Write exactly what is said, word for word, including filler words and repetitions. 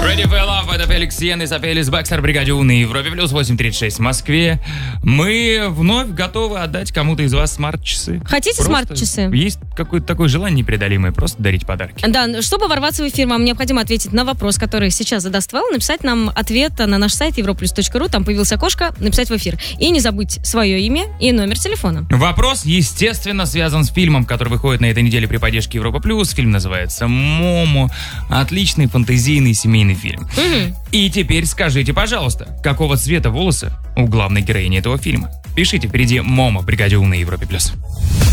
Ready for Love, это Феликс Йен и Софелис Бакстер, бригаде У на Европе плюс восемь тридцать шесть в Москве. Мы вновь готовы отдать кому-то из вас смарт-часы. Хотите Просто смарт-часы? Есть какое-то такое желание непреодолимое, просто дарить подарки. Да, чтобы ворваться в эфир, вам необходимо ответить на вопрос, который сейчас задаст Вэл, написать нам ответ на наш сайт европлюс точка ру, там появилось окошко, написать в эфир. И не забудь свое имя и номер телефона. Вопрос, естественно, связан с фильмом, который выходит на этой неделе при поддержке Европа плюс. Фильм называется «Момо». Отличный фантазийный семейный фильм. Угу. И теперь скажите, пожалуйста, какого цвета волосы у главной героини этого фильма? Пишите впереди «Момо» в бригаде У на Европе плюс.